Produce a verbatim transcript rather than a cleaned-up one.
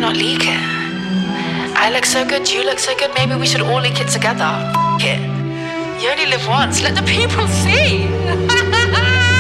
not leak it? I look so good, you look so good, maybe we should all leak it together. F it. You only live once, let the people see.